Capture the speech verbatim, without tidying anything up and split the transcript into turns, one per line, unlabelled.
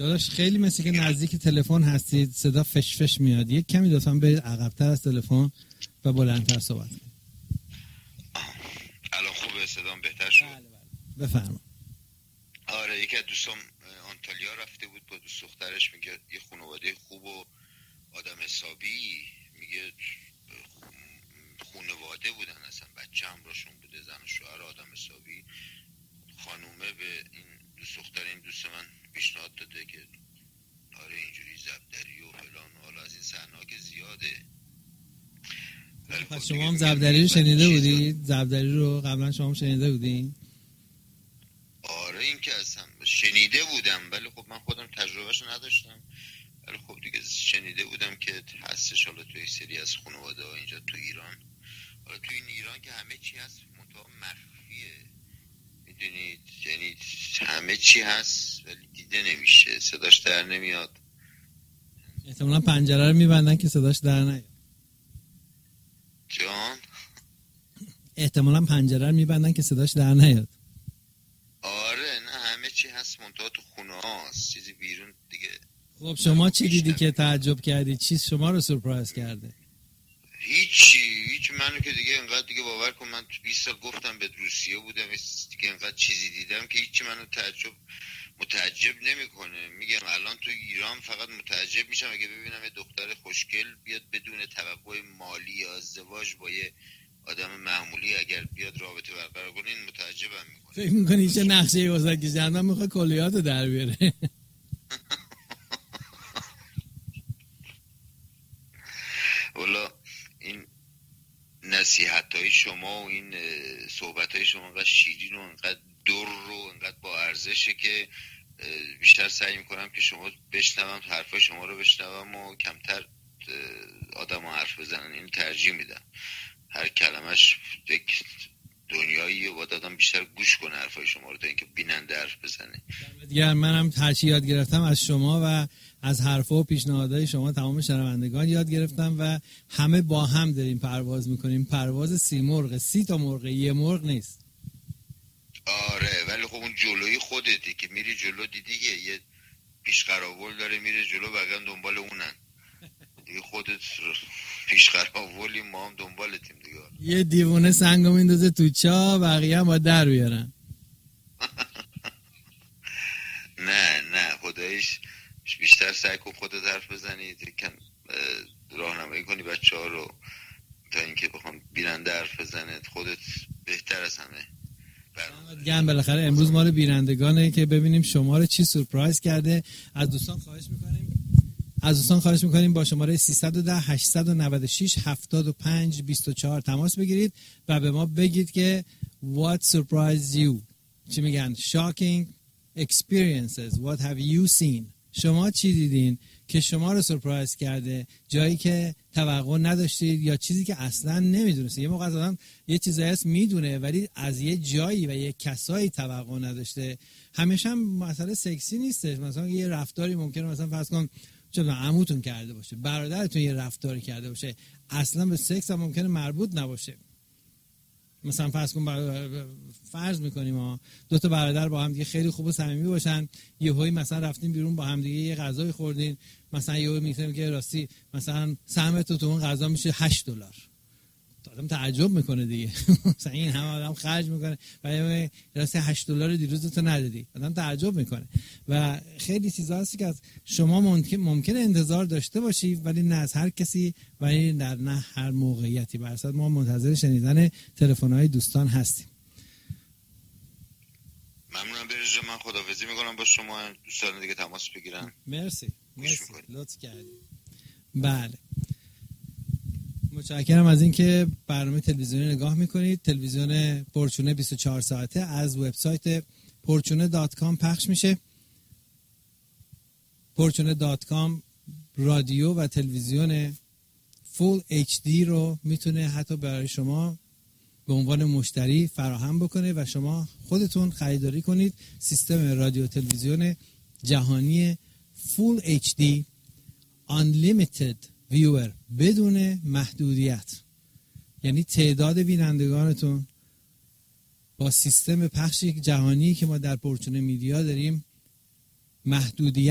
داداش خیلی مثل که نزدیک تلفن هستید، صدا فش فش میاد. یک کمی لطفاً برید عقب‌تر از تلفن و بلندتر صحبت کنید.
الان خوبه؟ صدام بهتر شد؟
بله بله بفرما.
آره، یکی از دوستام آنتالیا رفته بود با دوست دخترش، میگه یه خانواده خوب و آدم حسابی، میگه خانواده بودن، اصلا بچه همراهشون بوده، زن و شوهر، آدم حسابی. خانومه به این دوست دختر این دوست من پیشنهاد داده که آره اینجوری زبدری و فلان، حالا از این صحنه‌ها که زیاده.
پس شما هم زبدری رو شنیده بودید؟ زبدری رو قبلا شما هم شنیده بودین؟
آره این که اصلا شنیده بودم، ولی خب من خودم تجربهش نداشتم، ولی خب دیگه شنیده بودم که هستش. حالا توی سری از خانواده ها اینجا تو ایران، حالا توی این ایران که همه چی هست منتها مخفیه، میدونید، یعنی همه چی هست ولی دیده نمیشه، صداش در نمیاد.
احتمالا پنجره رو میبندن که صداش در نیاد.
جان؟
احتمالا پنجره رو میبندن که صداش در نیاد.
آره نه، همه چی هست منتها تو خونه هاست، چیزی بیرون دیگه.
خب شما چی دیدی که تعجب کردی؟ چیز شما رو سورپرایز کرده؟
هیچی، هیچ. منو که دیگه انقدر دیگه باور کن، من بیست سال گفتم به روسیه بودم دیگه، انقدر چیزی دیدم که هیچی منو تعجب متعجب نمیکنه. میگم الان تو ایران فقط متعجب میشم اگه ببینم یه دختر خوشگل بیاد بدون توقع مالی یا ازدواج با یه آدم معمولی اگر بیاد رابطه برقرار کنه، این متعجبم میکنه.
فکر میکنی چه نقشه واسه کشیدن میخواد کلیات در بیاره؟
والا این نصیحت‌های شما و این صحبت‌های شما انقدر شیرین و انقدر در و انقدر با ارزشه که بیشتر سعی میکنم که شما بشنوم، حرفای شما رو بشنوم و کمتر آدم ها حرف بزنن. این ترجیح میدم، هر کلمش یک دنیایی و باید آدم بیشتر گوش کنه حرفای شما رو تا اینکه بیننده حرف بزنه.
دیگر منم هرچی یاد گرفتم از شما و از حرفا و پیشنهادهای شما تمام شنوندگان یاد گرفتم و همه با هم داریم پرواز میکنیم. پرواز سی مرغ، سی تا مرغ، یه مرغ نیست.
آره ولی خب اون جلوی خودتی که میری جلو، دیدی یه پیش قراول داره میره جلو، بقیه دنبال اونن دیگه، خودت پیش قراولی، ما هم دنبالتیم دیگه.
یه دیوونه سنگو میندازه تو چاه، بقیه هم با در بیارن.
نه نه خدایش بیشتر سعی کن خودت حرف بزنی، یکم راهنمایی کنی بچه ها رو تا اینکه بخوام بیننده حرف بزنه. خودت بهتر از همه.
گم بالاخره امروز ما رو بینندگانه که ببینیم شما رو چی سورپرایز کرده. از دوستان خواهش میکنیم از دوستان خواهش میکنیم با شماره سیصد و ده هشتصد و نود و شش هفتاد و پنج بیست و چهار تماس بگیرید و به ما بگید که what surprised you، چی میگن shocking experiences, what have you seen، شما چی دیدین که شما رو سورپرایز کرده، جایی که توقع نداشتید یا چیزی که اصلا نمیدونستید. یه موقع آدم یه چیزایی هست میدونه ولی از یه جایی و یه کسایی توقع نداشته. همیشه هم مسئله سکسی نیستش، مثلا یه رفتاری ممکنه مثلا فرض کن چون عموتون کرده باشه، برادرتون یه رفتاری کرده باشه، اصلا به سکس هم ممکنه مربوط نباشه. مثلا فرض کن فرض میکنیم ها دو تا برادر با هم دیگه خیلی خوب و صمیمی باشن، یهویی مثلا رفتین بیرون با هم دیگه یه غذای خوردین، مثلا یهو میگیم که راستی مثلا سهم تو تو اون غذا میشه هشت دلار. آدم تعجب میکنه دیگه. مثلا این همه آدم خرج میکنه ولی راستی هشت دلار دیروز تو ندادی، آدم تعجب میکنه. و خیلی چیزا هست که از شما ممکن ممکنه انتظار داشته باشی ولی نه از هر کسی، ولی در نه هر موقعیتی. بر اساس ما منتظر شنیدن تلفن‌های دوستان هستیم.
ممنونم بریز، من خداحافظی میکنم با شما، دوستان دیگه تماس بگیرن.
مرسی مرسی لطف کردید. بله متشکرم از اینکه برنامه تلویزیونی نگاه میکنید. تلویزیون پرچونه بیست و چهار ساعته از وبسایت پرچونه دات کام پخش میشه. پرچونه دات کام رادیو و تلویزیون فول اچ دی رو میتونه حتی برای شما به عنوان مشتری فراهم بکنه و شما خودتون خریداری کنید. سیستم رادیو تلویزیون جهانی فول اچ دی Unlimited Viewer بدون محدودیت، یعنی تعداد بینندگانتون با سیستم پخش جهانی که ما در پرچونه میدیا داریم محدودیت